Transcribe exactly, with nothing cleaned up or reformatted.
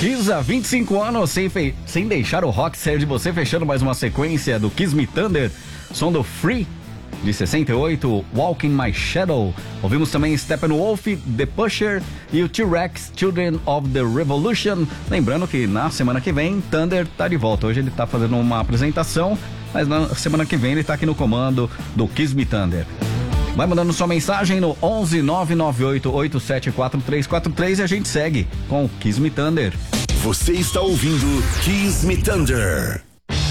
Kiss há vinte e cinco anos sem, fe... sem deixar o rock sair de você, fechando mais uma sequência do Kiss Me Thunder, som do Free de sessenta e oito, Walking My Shadow. Ouvimos também Steppenwolf, The Pusher e o T-Rex, Children of the Revolution. Lembrando que na semana que vem Thunder tá de volta. Hoje ele tá fazendo uma apresentação, mas na semana que vem ele tá aqui no comando do Kiss Me Thunder. Vai mandando sua mensagem no onze nove nove oito oito sete quatro três quatro três e a gente segue com o Kiss Me Thunder. Você está ouvindo Kiss Me Thunder.